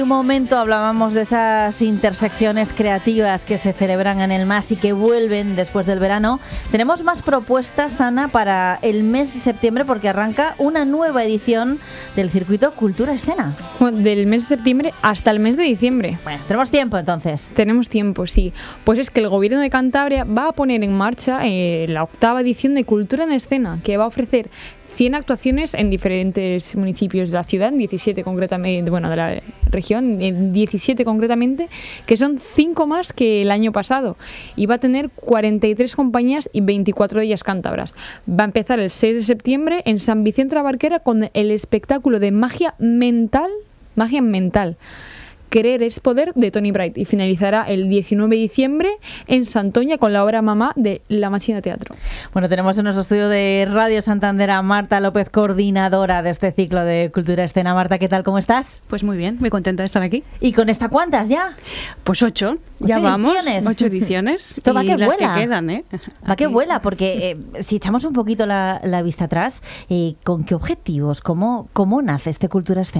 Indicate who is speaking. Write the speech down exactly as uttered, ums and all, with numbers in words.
Speaker 1: En un momento hablábamos de esas intersecciones creativas que se celebran en el M A S y que vuelven después del verano. Tenemos más propuestas, Ana, para el mes de septiembre porque arranca una nueva edición del circuito Cultura Escena.
Speaker 2: Del mes de septiembre hasta el mes de diciembre.
Speaker 1: Bueno, tenemos tiempo entonces.
Speaker 2: Tenemos tiempo, sí. Pues es que el Gobierno de Cantabria va a poner en marcha eh, la octava edición de Cultura en Escena, que va a ofrecer cien actuaciones en diferentes municipios de la ciudad, en diecisiete concretamente, bueno, de la región, en diecisiete concretamente, que son cinco más que el año pasado. Y va a tener cuarenta y tres compañías y veinticuatro de ellas cántabras. Va a empezar el seis de septiembre en San Vicente la Barquera con el espectáculo de magia mental, magia mental. Querer es poder, de Tony Bright, y finalizará el diecinueve de diciembre en Santoña con la obra Mamá de La Machina Teatro.
Speaker 1: Bueno, tenemos en nuestro estudio de Radio Santander a Marta López, coordinadora de este ciclo de Cultura Escena. Marta, ¿qué tal? ¿Cómo estás?
Speaker 3: Pues muy bien, muy contenta de estar aquí.
Speaker 1: ¿Y con esta cuántas ya?
Speaker 3: Pues ocho, ya
Speaker 1: ¿Ocho
Speaker 3: vamos,
Speaker 1: ediciones?
Speaker 3: ocho ediciones.
Speaker 1: Esto va
Speaker 3: y
Speaker 1: que
Speaker 3: las
Speaker 1: vuela.
Speaker 3: que quedan, ¿eh?
Speaker 1: Va que
Speaker 3: Aquí.
Speaker 1: vuela, porque eh, si echamos un poquito la, la vista atrás, eh, ¿con qué objetivos? ¿Cómo, cómo nace este Cultura Escena?